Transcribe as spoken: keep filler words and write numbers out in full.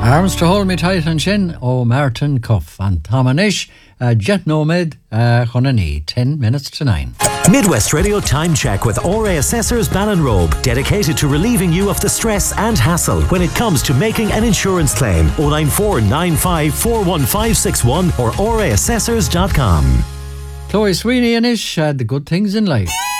Arms to hold me tight and shin, oh Martin Cuff and Tomanish, uh, Jet Nomad, uh, Honani, ten minutes to nine. Midwest Radio Time Check with O R A Assessors Ballinrobe, dedicated to relieving you of the stress and hassle when it comes to making an insurance claim. oh nine four nine five four one five six one or O R A assessors dot com. Chloe Sweeney and Ish had the good things in life.